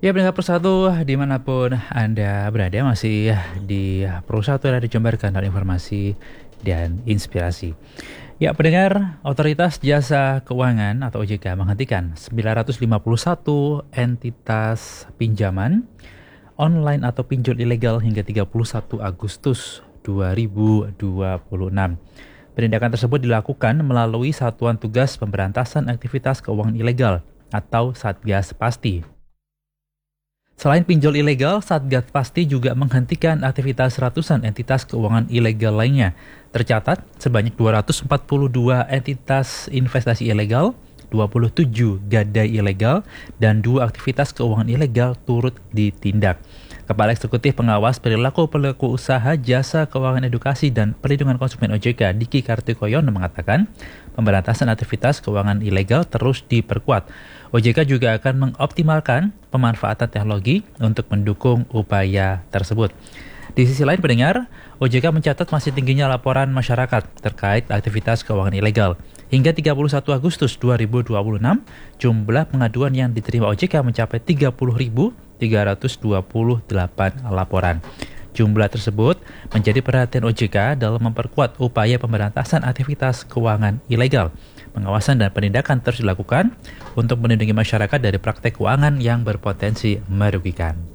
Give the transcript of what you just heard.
Ya, pendengar Persatu, dimanapun Anda berada, masih di Persatu yang dijabarkan dengan informasi dan inspirasi. Ya, pendengar, Otoritas Jasa Keuangan atau OJK menghentikan 951 entitas pinjaman online atau pinjol ilegal hingga 31 Agustus 2026. Penindakan tersebut dilakukan melalui Satuan Tugas Pemberantasan Aktivitas Keuangan Ilegal atau Satgas Pasti. Selain pinjol ilegal, Satgas Pasti juga menghentikan aktivitas ratusan entitas keuangan ilegal lainnya. Tercatat sebanyak 242 entitas investasi ilegal, 27 gadai ilegal, dan 2 aktivitas keuangan ilegal turut ditindak. Kepala Eksekutif Pengawas Perilaku Pelaku Usaha Jasa Keuangan Edukasi dan Perlindungan Konsumen OJK, Diki Kartikoyono mengatakan, pemberantasan aktivitas keuangan ilegal terus diperkuat. OJK juga akan mengoptimalkan pemanfaatan teknologi untuk mendukung upaya tersebut. Di sisi lain, pendengar, OJK mencatat masih tingginya laporan masyarakat terkait aktivitas keuangan ilegal. Hingga 31 Agustus 2026, jumlah pengaduan yang diterima OJK mencapai 30.328 laporan. Jumlah tersebut menjadi perhatian OJK dalam memperkuat upaya pemberantasan aktivitas keuangan ilegal. Pengawasan dan penindakan terus dilakukan untuk melindungi masyarakat dari praktek keuangan yang berpotensi merugikan.